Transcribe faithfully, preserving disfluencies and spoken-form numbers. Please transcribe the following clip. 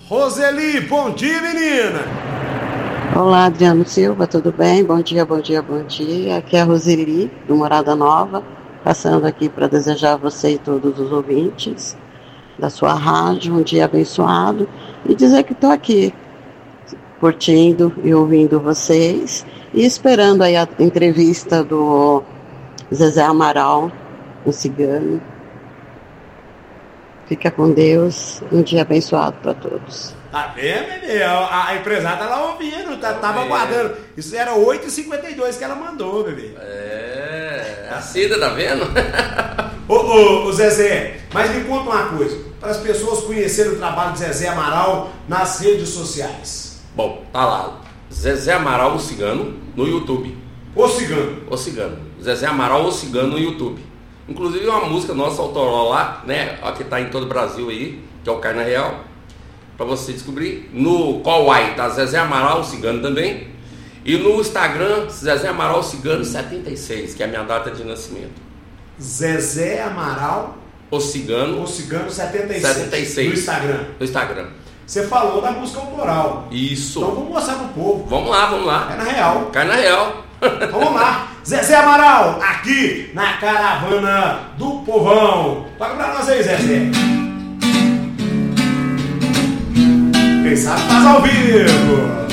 Roseli, bom dia, menina! Olá, Adriano Silva, tudo bem? Bom dia, bom dia, bom dia. Aqui é a Roseli, do Morada Nova, passando aqui para desejar a você e todos os ouvintes da sua rádio um dia abençoado e dizer que estou aqui curtindo e ouvindo vocês e esperando aí a entrevista do Zezé Amaral, o cigano. Fica com Deus, um dia abençoado para todos. Tá vendo, bebê? A, a empresária tá lá ouvindo, tá, tava aguardando. Isso era oito e cinquenta e dois que ela mandou, bebê. É, a Cida, tá vendo? Ô, ô, ô, Zezé, mas me conta uma coisa, para as pessoas conhecerem o trabalho de Zezé Amaral nas redes sociais. Bom, tá lá, Zezé Amaral, o cigano, no YouTube. O cigano. O cigano. Zezé Amaral, o cigano, no YouTube. Inclusive uma música nossa autoral lá, né, que tá em todo o Brasil aí, que é o Carna Real, para você descobrir. No Kawaii tá Zezé Amaral, o cigano também. E no Instagram, Zezé Amaral, o cigano setenta e seis, que é a minha data de nascimento. Zezé Amaral, o cigano, o cigano setenta e seis, setenta e seis no Instagram. No Instagram. Você falou da música autoral. Isso. Então vamos mostrar pro povo. Vamos lá, vamos lá. Carna Real. Carna Real. Vamos lá, Zezé Amaral, aqui na caravana do povão. Toca pra nós aí, Zezé. Quem sabe faz ao vivo.